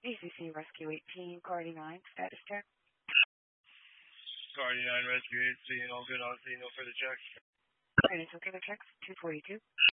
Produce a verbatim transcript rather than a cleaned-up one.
B C C Rescue eighteen, Guardian nine, status check. Guardian nine, Rescue eighteen, all good on scene, no further checks. Initial killer checks, two forty-two.